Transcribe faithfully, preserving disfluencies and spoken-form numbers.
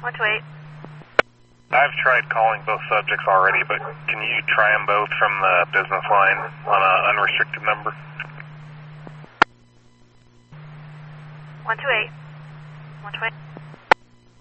one two eight. I've tried calling both subjects already, but can you try them both from the business line on an unrestricted number? one two eight. one two eight.